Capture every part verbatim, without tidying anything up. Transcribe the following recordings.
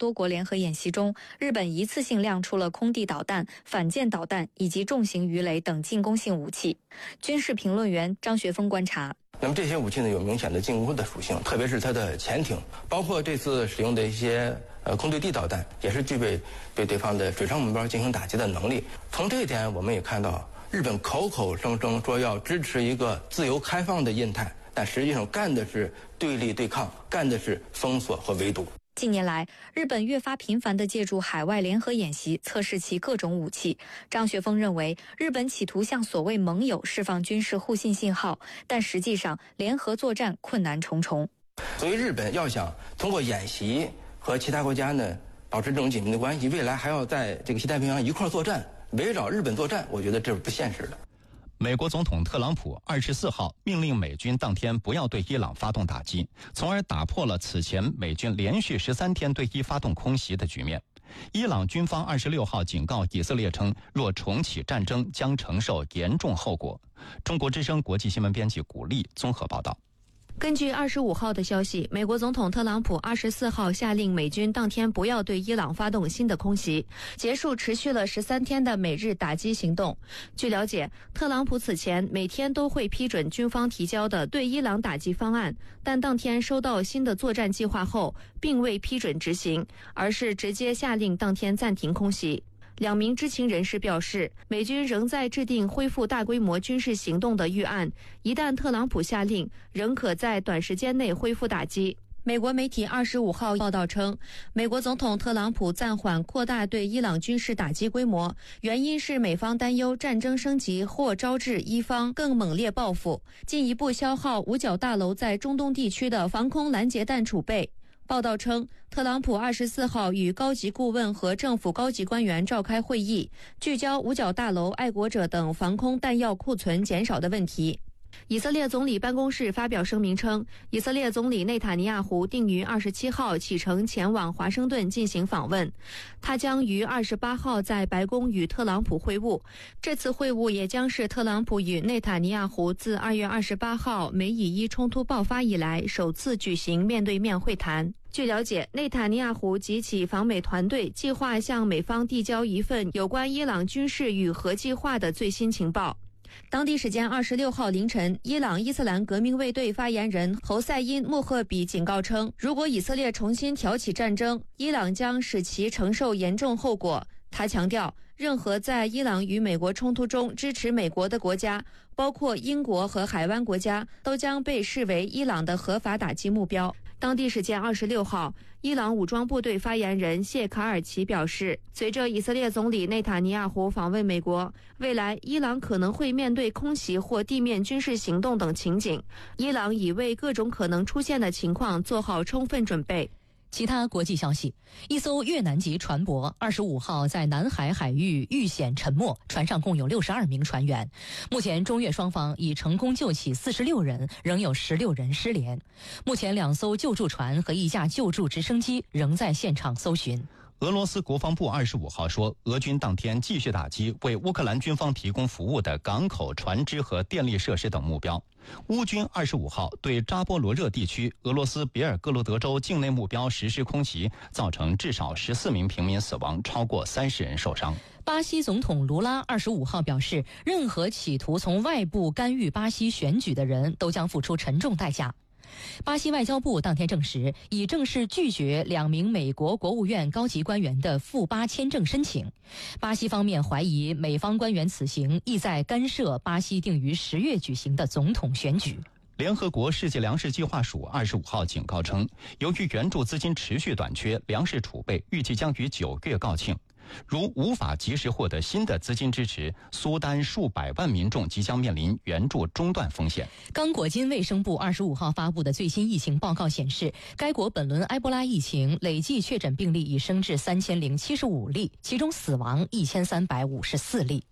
多国联合演习中，日本一次性亮出了空地导弹、反舰导弹以及重型鱼雷等进攻性武器。军事评论员张学峰观察， 那么这些武器呢，有明显的进攻的属性，特别是它的潜艇，包括这次使用的一些呃空对地导弹，也是具备对对方的水上目标进行打击的能力。从这一点，我们也看到，日本口口声声说要支持一个自由开放的印太，但实际上干的是对立对抗，干的是封锁和围堵。 近年来，日本越发频繁地借助海外联合演习测试其各种武器。张学峰认为，日本企图向所谓盟友释放军事互信信号，但实际上联合作战困难重重。 所以，日本要想通过演习和其他国家呢保持这种紧密的关系，未来还要在这个西太平洋一块作战，围绕日本作战，我觉得这是不现实的。 美国总统特朗普二十四号命令美军当天不要对伊朗发动打击，从而打破了此前美军连续十三天对伊发动空袭的局面。伊朗军方二十六号警告以色列称，若重启战争将承受严重后果。中国之声国际新闻编辑古丽综合报道。 根据二十五号的消息，美国总统特朗普二十四号下令美军当天不要对伊朗发动新的空袭，结束持续了十三天的美日打击行动。据了解，特朗普此前每天都会批准军方提交的对伊朗打击方案，但当天收到新的作战计划后，并未批准执行，而是直接下令当天暂停空袭。两名知情人士表示，美军仍在制定恢复大规模军事行动的预案，一旦特朗普下令，仍可在短时间内恢复打击。美国媒体二十五号报道称，美国总统特朗普暂缓扩大对伊朗军事打击规模，原因是美方担忧战争升级或招致伊方更猛烈报复，进一步消耗五角大楼在中东地区的防空拦截弹储备。报道称，特朗普二十四号与高级顾问和政府高级官员召开会议，聚焦五角大楼、爱国者等防空弹药库存减少的问题。以色列总理办公室发表声明称，以色列总理内塔尼亚胡定于二十七号启程前往华盛顿进行访问，他将于二十八号在白宫与特朗普会晤。这次会晤也将是特朗普与内塔尼亚胡自二月二十八号美以伊冲突爆发以来首次举行面对面会谈。据了解，内塔尼亚胡及其访美团队计划向美方递交一份有关伊朗军事与核计划的最新情报。当地时间二十六号凌晨，伊朗伊斯兰革命卫队发言人侯赛因·穆赫比警告称，如果以色列重新挑起战争，伊朗将使其承受严重后果。他强调，任何在伊朗与美国冲突中支持美国的国家，包括英国和海湾国家，都将被视为伊朗的合法打击目标。当地时间二十六号，伊朗武装部队发言人谢卡尔奇表示，随着以色列总理内塔尼亚胡访问美国，未来伊朗可能会面对空袭或地面军事行动等情景，伊朗已为各种可能出现的情况做好充分准备。 其他国际消息，一艘越南籍船舶二十五号在南海海域遇险沉没，船上共有六十二名船员。目前中越双方已成功救起四十六人，仍有十六人失联。目前两艘救助船和一架救助直升机仍在现场搜寻。 俄罗斯国防部二十五号说，俄军当天继续打击为乌克兰军方提供服务的港口、船只和电力设施等目标。乌军二十五号对扎波罗热地区俄罗斯别尔哥罗德州境内目标实施空袭，造成至少十四名平民死亡，超过三十人受伤。 巴西总统卢拉二十五号表示，任何企图从外部干预巴西选举的人都将付出沉重代价。巴西外交部当天证实，已正式拒绝两名美国国务院高级官员的赴巴签证申请。巴西方面怀疑美方官员此行意在干涉巴西定于十月举行的总统选举。 联合国世界粮食计划署二十五号警告称，由于援助资金持续短缺，粮食储备预计将于九月告罄。如无法及时获得新的资金支持，苏丹数百万民众即将面临援助中断风险。 刚果金卫生部二十五号发布的最新疫情报告显示，该国本轮埃博拉疫情累计确诊病例已升至三千零七十五例，其中死亡一千三百五十四例。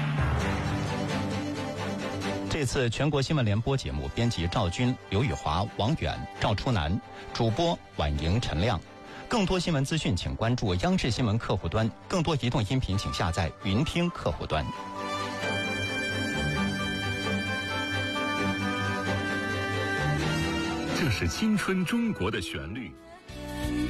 这次全国新闻联播节目编辑赵军、刘宇华、王远、赵初南，主播婉莹、陈亮。更多新闻资讯请关注央视新闻客户端，更多移动音频请下载云听客户端。 这是青春中国的旋律。